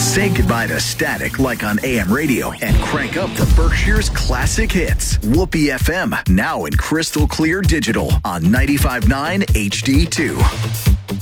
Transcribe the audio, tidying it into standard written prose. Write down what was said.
Say goodbye to static like on AM radio and crank up the Berkshire's classic hits. Whoopee FM, now in crystal clear digital on 95.9 HD2.